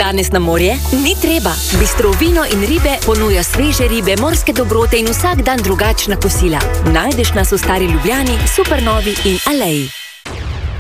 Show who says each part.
Speaker 1: danes na morje? Ni treba. Bistro vino in ribe ponuja sveže ribe, morske dobrote in vsak dan drugačna kosila. Najdeš nas v Stari Ljubljani, Supernovi in Aleji.